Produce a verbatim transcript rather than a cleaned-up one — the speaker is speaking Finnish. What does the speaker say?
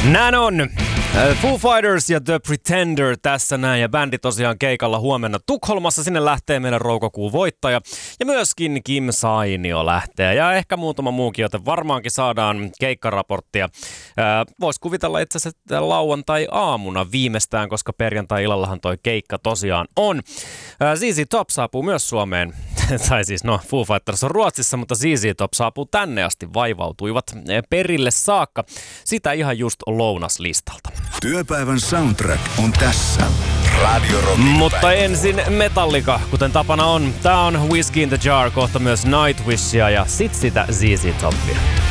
Näin on. Foo Fighters ja The Pretender tässä näin, ja bändi tosiaan keikalla huomenna Tukholmassa. Sinne lähtee meidän roukokuun voittaja ja myöskin Kim Sainio lähtee ja ehkä muutama muukin, joten varmaankin saadaan keikkaraporttia. Voisi kuvitella itse asiassa lauantai-aamuna viimeistään, koska perjantai-illallahan toi keikka tosiaan on. Z Z Top saapuu myös Suomeen. Tai siis no, Foo Fighters on Ruotsissa, mutta Z Z Top saapuu tänne asti, vaivautuivat perille saakka. Sitä ihan just lounaslistalta. Työpäivän soundtrack on tässä. Radio Rockin Mutta päivä. ensin Metallica, kuten tapana on. Tää on Whiskey in the Jar, kohta myös Nightwishia ja sit sitä Z Z Topia.